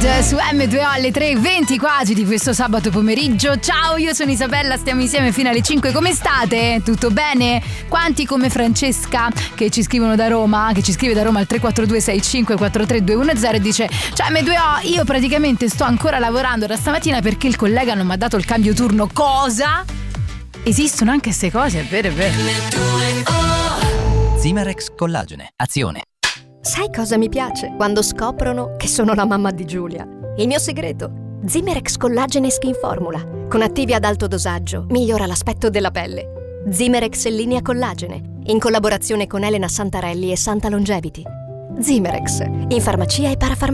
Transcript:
Su M2O alle 3:20 quasi di questo sabato pomeriggio. Ciao, io sono Isabella, stiamo insieme fino alle 5. Come state? Tutto bene? Quanti come Francesca che ci scrivono da Roma, che ci scrive da Roma al 342 6543 210 e dice: ciao M2O, io praticamente sto ancora lavorando da stamattina perché il collega non mi ha dato il cambio turno. Cosa? Esistono anche queste cose, è vero, è vero. Zimerex Collagene, azione. Sai cosa mi piace? Quando scoprono che sono la mamma di Giulia. Il mio segreto? Zimerex Collagene Skin Formula. Con attivi ad alto dosaggio migliora l'aspetto della pelle. Zimerex linea collagene, in collaborazione con Elena Santarelli e Santa Longevity. Zimerex, in farmacia e parafarmacia.